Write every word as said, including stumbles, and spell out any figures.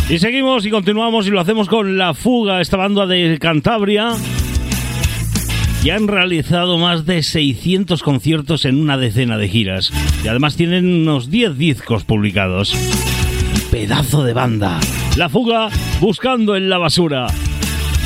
Y seguimos y continuamos y lo hacemos con La Fuga, esta banda de Cantabria. Y han realizado más de seiscientos conciertos en una decena de giras. Y además tienen unos diez discos publicados. Pedazo de banda. La Fuga, buscando en la basura.